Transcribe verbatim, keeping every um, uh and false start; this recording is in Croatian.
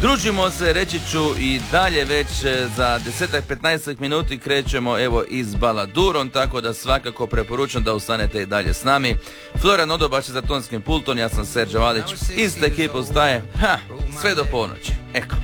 Družimo se, reći ću i dalje, već za desetak petnaestak minuti krećemo evo i s Baladurom, tako da svakako preporučam da ostanete i dalje s nami. Florian Odobaš je za tonskim pultom, ja sam Serđe Valić, ista ekipa ostaje, ha, sve do ponoći, eko.